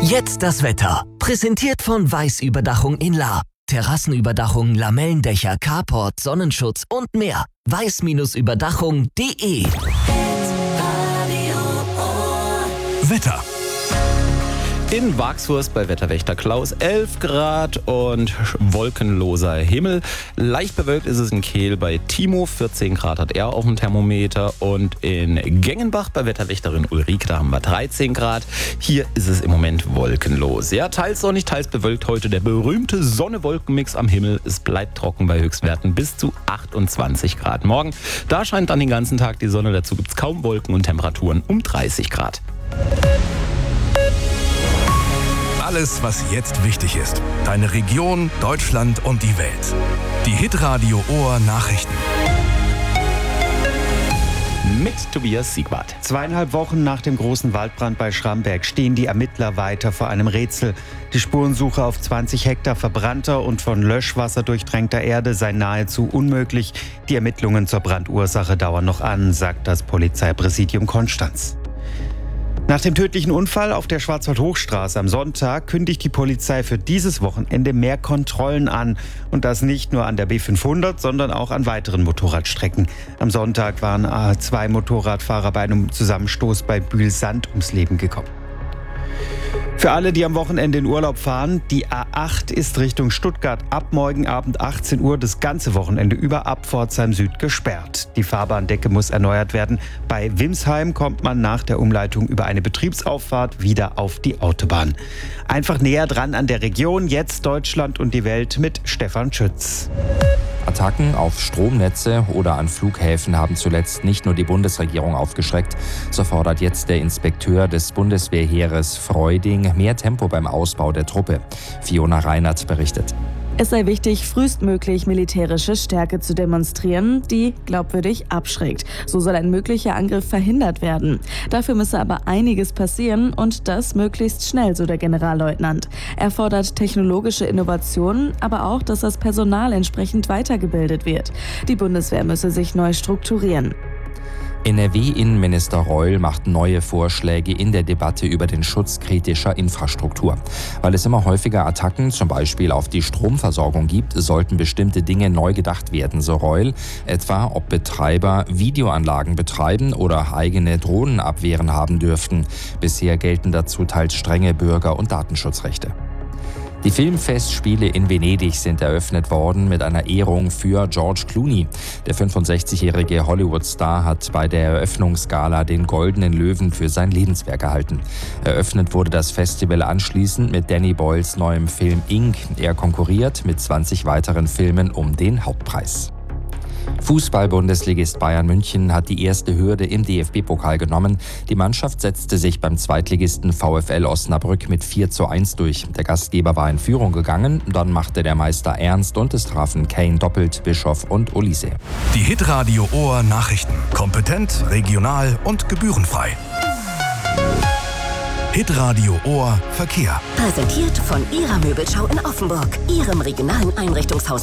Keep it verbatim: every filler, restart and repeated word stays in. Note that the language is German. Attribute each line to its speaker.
Speaker 1: Jetzt das Wetter. Präsentiert von Weiß-Überdachung in Lahr. Terrassenüberdachung, Lamellendächer, Carport, Sonnenschutz und mehr. weiß-überdachung punkt de.
Speaker 2: Wetter.
Speaker 3: In Wachshurst bei Wetterwächter Klaus elf Grad und wolkenloser Himmel. Leicht bewölkt ist es in Kehl bei Timo, vierzehn Grad hat er auf dem Thermometer. Und in Gengenbach bei Wetterwächterin Ulrike, da haben wir dreizehn Grad. Hier ist es im Moment wolkenlos. Ja, teils sonnig, teils bewölkt heute der berühmte Sonne-Wolken-Mix am Himmel. Es bleibt trocken bei Höchstwerten bis zu achtundzwanzig Grad. Morgen, da scheint dann den ganzen Tag die Sonne. Dazu gibt es kaum Wolken und Temperaturen um dreißig Grad.
Speaker 2: Alles, was jetzt wichtig ist. Deine Region, Deutschland und die Welt. Die Hitradio Ohr Nachrichten.
Speaker 3: Mit Tobias Siegwart.
Speaker 4: Zweieinhalb Wochen nach dem großen Waldbrand bei Schramberg stehen die Ermittler weiter vor einem Rätsel. Die Spurensuche auf zwanzig Hektar verbrannter und von Löschwasser durchtränkter Erde sei nahezu unmöglich. Die Ermittlungen zur Brandursache dauern noch an, sagt das Polizeipräsidium Konstanz. Nach dem tödlichen Unfall auf der Schwarzwald-Hochstraße am Sonntag kündigt die Polizei für dieses Wochenende mehr Kontrollen an. Und das nicht nur an der B fünfhundert, sondern auch an weiteren Motorradstrecken. Am Sonntag waren zwei Motorradfahrer bei einem Zusammenstoß bei Bühl-Sand ums Leben gekommen. Für alle, die am Wochenende in Urlaub fahren, die A acht ist Richtung Stuttgart ab morgen Abend achtzehn Uhr das ganze Wochenende über ab Pforzheim Süd gesperrt. Die Fahrbahndecke muss erneuert werden. Bei Wimsheim kommt man nach der Umleitung über eine Betriebsauffahrt wieder auf die Autobahn. Einfach näher dran an der Region, jetzt Deutschland und die Welt mit Stefan Schütz.
Speaker 5: Attacken auf Stromnetze oder an Flughäfen haben zuletzt nicht nur die Bundesregierung aufgeschreckt. So fordert jetzt der Inspekteur des Bundeswehrheeres Freuding mehr Tempo beim Ausbau der Truppe. Fiona Reinert berichtet.
Speaker 6: Es sei wichtig, frühestmöglich militärische Stärke zu demonstrieren, die glaubwürdig abschreckt. So soll ein möglicher Angriff verhindert werden. Dafür müsse aber einiges passieren und das möglichst schnell, so der Generalleutnant. Er fordert technologische Innovationen, aber auch, dass das Personal entsprechend weitergebildet wird. Die Bundeswehr müsse sich neu strukturieren.
Speaker 5: N R W-Innenminister Reul macht neue Vorschläge in der Debatte über den Schutz kritischer Infrastruktur. Weil es immer häufiger Attacken, zum Beispiel auf die Stromversorgung gibt, sollten bestimmte Dinge neu gedacht werden, so Reul. Etwa, ob Betreiber Videoanlagen betreiben oder eigene Drohnenabwehren haben dürften. Bisher gelten dazu teils strenge Bürger- und Datenschutzrechte. Die Filmfestspiele in Venedig sind eröffnet worden mit einer Ehrung für George Clooney. Der fünfundsechzigjährige Hollywood-Star hat bei der Eröffnungsgala den Goldenen Löwen für sein Lebenswerk erhalten. Eröffnet wurde das Festival anschließend mit Danny Boyles neuem Film Ink. Er konkurriert mit zwanzig weiteren Filmen um den Hauptpreis. Fußball-Bundesligist Bayern München hat die erste Hürde im D F B-Pokal genommen. Die Mannschaft setzte sich beim Zweitligisten VfL Osnabrück mit vier zu eins durch. Der Gastgeber war in Führung gegangen, dann machte der Meister ernst und es trafen Kane doppelt, Bischof und Olise.
Speaker 2: Die Hitradio Ohr Nachrichten. Kompetent, regional und gebührenfrei. Hitradio Ohr Verkehr.
Speaker 7: Präsentiert von Ihrer Möbelschau in Offenburg, Ihrem regionalen Einrichtungshaus